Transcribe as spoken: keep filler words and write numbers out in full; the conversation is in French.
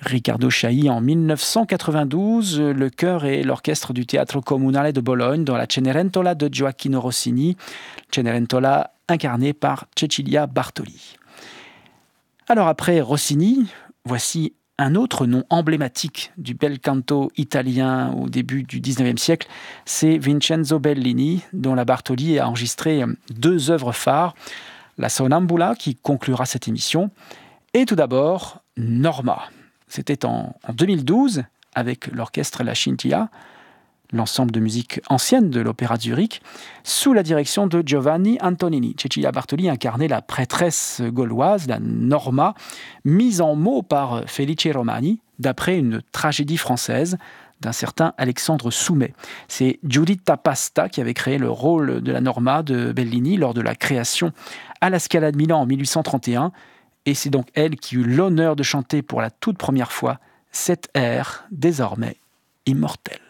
Riccardo Chailly en dix-neuf cent quatre-vingt-douze, le chœur et l'orchestre du Teatro Comunale de Bologne dans la Cenerentola de Gioacchino Rossini, Cenerentola incarnée par Cecilia Bartoli. Alors après Rossini, voici un autre nom emblématique du bel canto italien au début du dix-neuvième siècle, c'est Vincenzo Bellini, dont la Bartoli a enregistré deux œuvres phares, la Sonnambula qui conclura cette émission, et tout d'abord Norma. C'était en, en deux mille douze, avec l'orchestre La Scintilla, l'ensemble de musique ancienne de l'Opéra de Zurich, sous la direction de Giovanni Antonini. Cecilia Bartoli incarnait la prêtresse gauloise, la Norma, mise en mots par Felice Romani, d'après une tragédie française d'un certain Alexandre Soumet. C'est Giuditta Pasta qui avait créé le rôle de la Norma de Bellini lors de la création à la Scala de Milan en dix-huit cent trente et un, et c'est donc elle qui eut l'honneur de chanter pour la toute première fois cet air désormais immortel.